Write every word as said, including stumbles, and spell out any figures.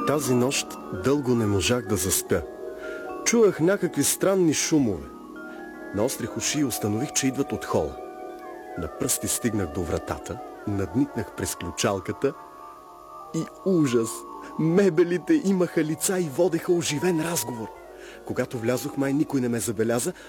Тази нощ дълго не можах да заспя. Чувах някакви странни шумове. Наострих уши и установих, че идват от хола. На пръсти стигнах до вратата, надникнах през ключалката и ужас! Мебелите имаха лица и водеха оживен разговор. Когато влязох, май никой не ме забеляза,